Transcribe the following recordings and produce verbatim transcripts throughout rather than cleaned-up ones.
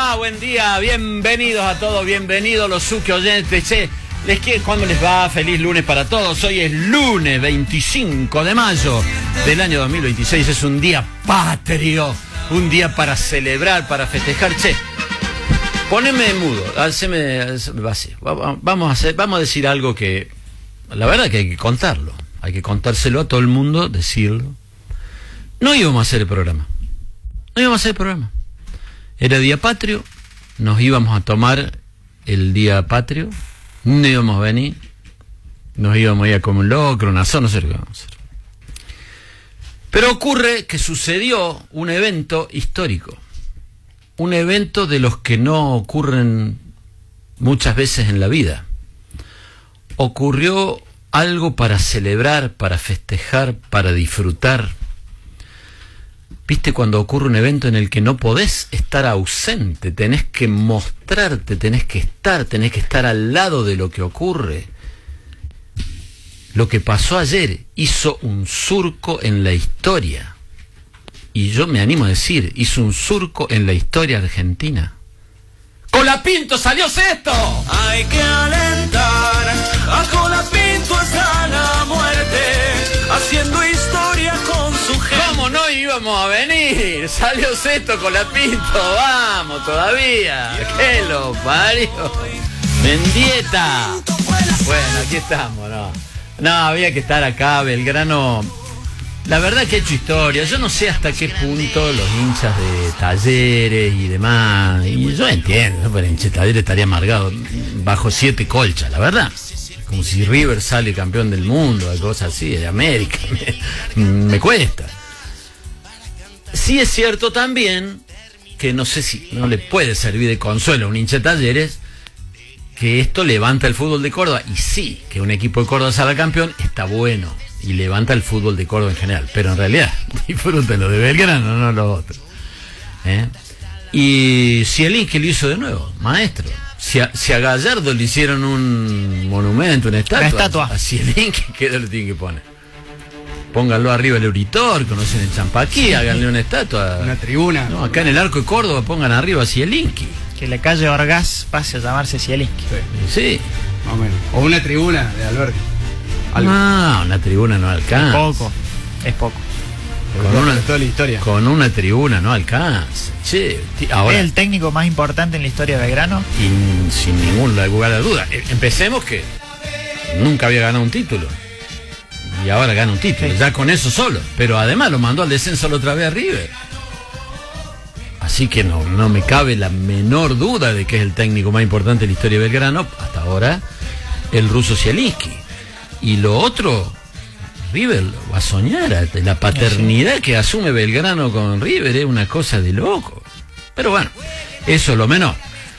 va? Buen día, bienvenidos a todos, bienvenidos los Suki oyentes. Che, les quiero, ¿cuándo les va? Feliz lunes para todos. Hoy es lunes veinticinco de mayo del año dos mil veintiséis. Es un día patrio, un día para celebrar, para festejar. Che, poneme mudo, haceme, así. Vamos a hacer, vamos a decir algo que, la verdad que hay que contarlo. Hay que contárselo a todo el mundo, decirlo. No íbamos a hacer el programa. No íbamos a hacer el programa. Era día patrio, nos íbamos a tomar el día patrio, no íbamos a venir, nos íbamos a ir a comer un locro, un asado, no sé qué íbamos a hacer. Pero ocurre que sucedió un evento histórico, un evento de los que no ocurren muchas veces en la vida. Ocurrió algo para celebrar, para festejar, para disfrutar. ¿Viste cuando ocurre un evento en el que no podés estar ausente? Tenés que mostrarte, tenés que estar, tenés que estar al lado de lo que ocurre. Lo que pasó ayer hizo un surco en la historia. Y yo me animo a decir, hizo un surco en la historia argentina. ¡Colapinto salió sexto! Hay que alentar a Colapinto hasta la muerte, haciendo historia con su gente. ¿Cómo no íbamos a venir? Salió sexto Colapinto, vamos todavía. ¡Qué lo parió! ¡Mendieta! Bueno, aquí estamos, ¿no? No, había que estar acá, Belgrano. La verdad que ha hecho historia. Yo no sé hasta qué punto los hinchas de Talleres y demás, y yo entiendo, ¿no? Pero el hincha de Talleres estaría amargado bajo siete colchas, la verdad. Como si River sale campeón del mundo, cosas así, de América. Me, me cuesta. Sí es cierto también que no sé si no le puede servir de consuelo a un hincha de Talleres que esto levanta el fútbol de Córdoba. Y sí, que un equipo de Córdoba salga campeón está bueno y levanta el fútbol de Córdoba en general, pero en realidad disfruten lo de Belgrano, no lo otro. ¿Eh? Y Zielinski lo hizo de nuevo, maestro. Si a, si a Gallardo le hicieron un monumento, una estatua, una estatua. a Zielinski, ¿qué le tienen que poner? Pónganlo arriba el Euritor, conocen el Champaquí, sí. Háganle una estatua. Una tribuna. No, acá en el Arco de Córdoba pongan arriba a Zielinski. Que la calle Orgaz pase a llamarse Zielinski. Sí. sí. Más o menos. O una tribuna de Alberti. Algo. No, una tribuna no alcanza. Es poco, es poco. Con una, toda la historia. Con una tribuna no alcanza. Che, ahora, ¿es el técnico más importante en la historia de Belgrano? Y sin ningún lugar a duda. Empecemos que nunca había ganado un título. Y ahora gana un título, sí. Ya con eso solo. Pero además lo mandó al descenso la otra vez a River. Así que no, no me cabe la menor duda de que es el técnico más importante en la historia de Belgrano. Hasta ahora, el ruso Zielinski. Y lo otro, River va a soñar. La paternidad que asume Belgrano con River es una cosa de loco. Pero bueno, eso es lo menor.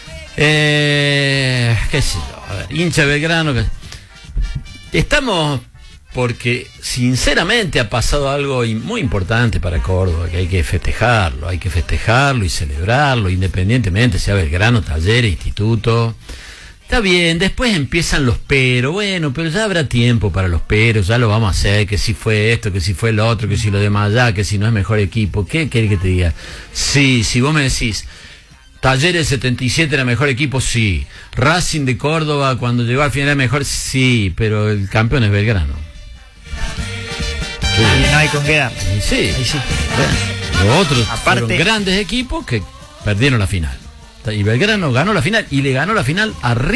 Eh, qué sé yo, a ver, hincha de Belgrano. Que... Estamos porque sinceramente ha pasado algo muy importante para Córdoba, que hay que festejarlo, hay que festejarlo y celebrarlo, independientemente sea Belgrano, Talleres, Instituto. Está bien, después empiezan los pero, bueno, pero ya habrá tiempo para los peros, ya lo vamos a hacer, que si fue esto, que si fue lo otro, que si lo demás allá, que si no es mejor equipo. ¿Qué querés que te diga? Sí, si vos me decís, Talleres setenta y siete era mejor equipo, sí. Racing de Córdoba cuando llegó al final era mejor, sí, pero el campeón es Belgrano. Sí. Y no hay con qué dar. Sí, ahí sí. Bueno, los otros aparte, fueron grandes equipos que perdieron la final. Y Belgrano ganó la final y le ganó la final a River.